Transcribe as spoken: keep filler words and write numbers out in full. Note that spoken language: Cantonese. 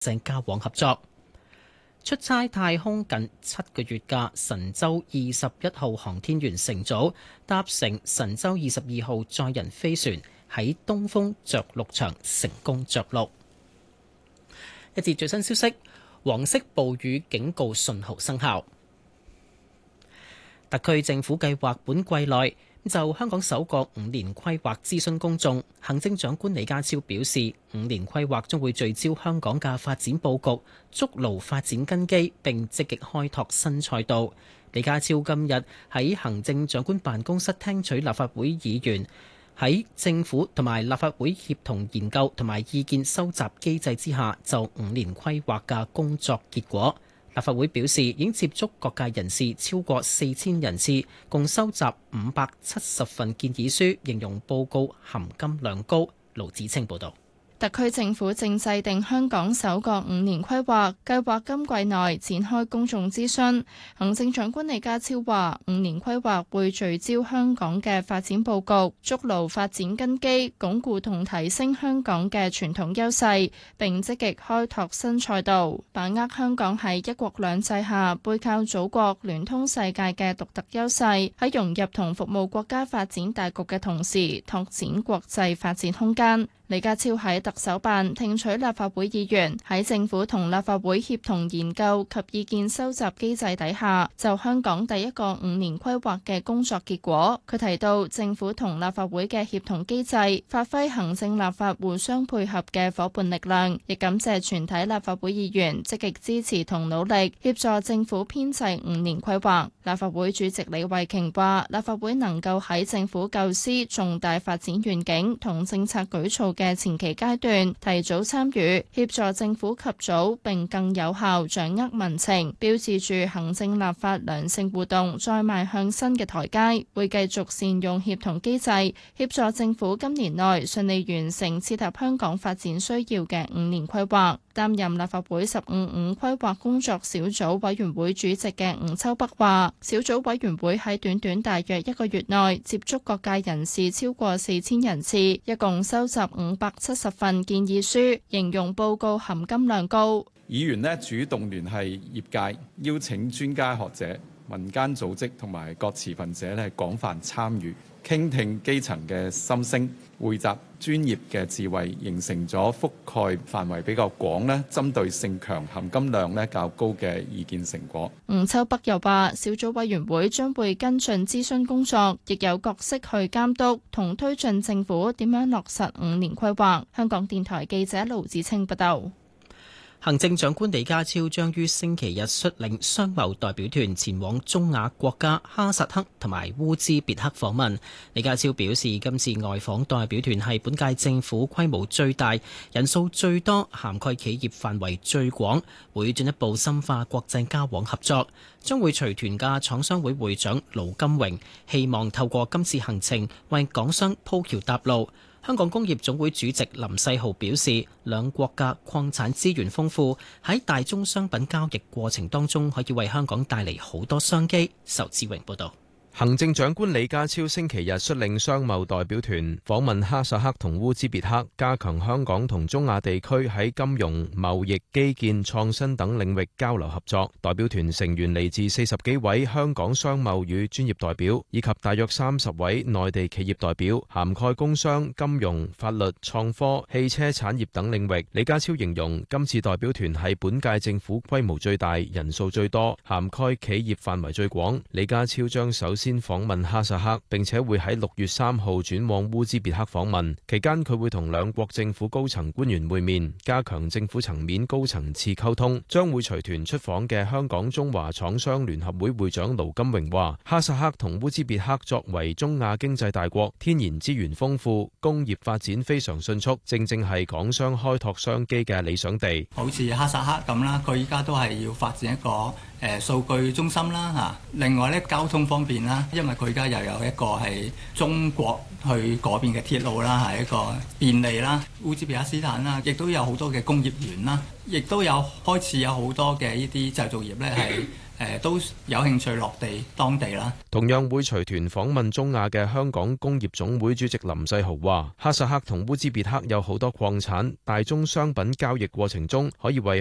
正交往合作。出差太空近七個月嘅神舟二十一號航天員乘組搭乘神舟二十二號載人飛船喺東風着陸場成功着陸。一節最新消息，黃色暴雨警告信號生效。特區政府計劃本季內就香港首個五年規劃諮詢公眾。行政長官李家超表示，五年規劃將會聚焦香港嘅發展佈局，築牢發展根基，並積極開拓新賽道。李家超今日喺行政長官辦公室聽取立法會議員喺政府同埋立法會協同研究同埋意見收集機制之下就五年規劃嘅工作結果。立法會表示，已經接觸各界人士超過四千人次，共收集五百七十份建議書，形容報告含金量高。盧子清報導。 特區政府正制定香港首個五年規劃，計劃今季內展開公眾諮詢。行政長官李家超話，五年規劃會聚焦香港嘅發展佈局，築牢發展根基，鞏固同提升香港嘅傳統優勢，並積極開拓新賽道，把握香港喺一國兩制下背靠祖國、聯通世界嘅獨特優勢，喺融入同服務國家發展大局嘅同時，拓展國際發展空間。李家超喺特首辦聽取立法會議員喺政府同立法會協同研究及意見收集機制底下就香港第一個五年規劃嘅工作結果。佢提到政府同立法會嘅協同機制發揮行政立法互相配合嘅夥伴力量，亦感謝全體立法會議員積極支持同努力協助政府編制五年規劃。立法會主席李慧瓊話，立法會能夠喺政府構思重大發展願景同政策舉措嘅前期階段提早參與，協助政府及早並更有效掌握民情，標誌住行政立法良性互動再邁向新嘅台階。會繼續善用協同機制，協助政府今年內順利完成切合香港發展需要嘅五年規劃。擔任立法會十五五規劃工作小組委員會主席嘅吳秋北話，小組委員會喺短短大約一個月內接觸各界人士超過四千人次，一共收集五百七十份建議書，形容報告含金量高。 議員呢主動聯繫業界，邀請專家學者、民間組織同埋各持份者呢廣泛參與，傾聽基層嘅心聲，匯集專業嘅智慧，形成咗覆蓋範圍比較廣咧、針對性強、含金量咧較高嘅意見成果。 吳秋北又話，小組委員會將會跟進諮詢工作，亦有角色去監督同推進政府點樣落實五年規劃。香港電台記者盧子清報道。 行政長官李家超將於星期日率領商貿代表團前往中亞國家哈薩克同埋烏茲別克訪問。李家超表示，今次外訪代表團係本屆政府規模最大、人數最多、涵蓋企業範圍最廣，會進一步深化國際交往合作。將會隨團嘅廠商會會長盧金榮希望透過今次行程為港商鋪橋搭路。香港工業總會主席林世豪表示，兩國嘅礦產資源豐富，喺大宗商品交易過程當中可以為香港帶嚟好多商機。仇志榮報導。 行政長官李家超星期日率領商貿代表團訪問哈薩克同烏茲別克，加強香港同中亞地區喺金融、貿易、基建、創新等領域交流合作。代表團成員嚟自四十幾位香港商貿與專業代表，以及大約三十位內地企業代表，涵蓋工商、金融、法律、創科、汽車產業等領域。李家超形容今次代表團係本屆政府規模最大、人數最多、涵蓋企業範圍最廣。李家超將首先訪問哈薩克，並且會喺六月三號轉往烏茲別克訪問。期間佢會同兩國政府高層官員會面，加強政府層面高層次溝通。將會隨團出訪嘅香港中華廠商聯合會會長盧金榮話，哈薩克同烏茲別克作為中亞經濟大國，天然資源豐富，工業發展非常迅速，正正係港商開拓商機嘅理想地。 好似哈薩克咁啦，佢依家都係要發展一個誒數據中心啦嚇，另外咧交通方面啦，因為佢而家又有一個係中國去嗰邊嘅鐵路啦，係一個便利啦。烏茲別克斯坦啦，亦都有好多嘅工業園啦，亦都有開始有好多嘅呢啲製造業咧係誒都有興趣落地當地啦。 同樣會隨團訪問中亞嘅香港工業總會主席林世豪話，哈薩克同烏茲別克有好多礦產，大宗商品交易過程中可以為